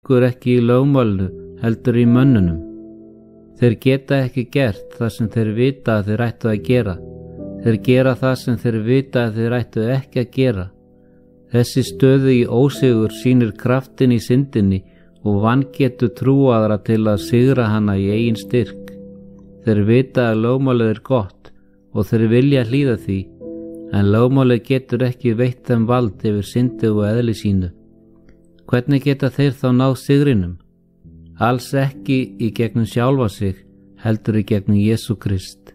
liggur ekki í lögmálinu heldur í mönnunum. Þeir geta ekki gert það sem þeir vita að þeir ættu að gera. Þeir gera það sem þeir vita að þeir ættu ekki að gera. Þessi stöðu í ósigur sýnir kraftin í syndinni og vangetu trúaðra til að sigra hana í eigin styrk. Þeir vita að lögmálið er gott og þeir vilja hlýða því, en lögmálið getur ekki veitt þeim vald yfir syndi og eðli sínu. Hvernig geta þeir þá náð sigrinum? Alls ekki í gegnum sjálfa sig, heldur í gegnum Jesú Krist.